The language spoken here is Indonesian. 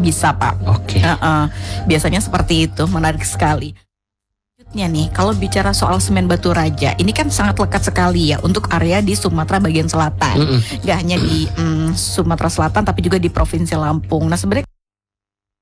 bisa Pak. Oke. Biasanya seperti itu, menarik sekali. Selanjutnya nih, kalau bicara soal semen Batu Raja, ini kan sangat lekat sekali ya untuk area di Sumatera bagian selatan. Gak hanya di Sumatera Selatan, tapi juga di Provinsi Lampung. Nah sebenarnya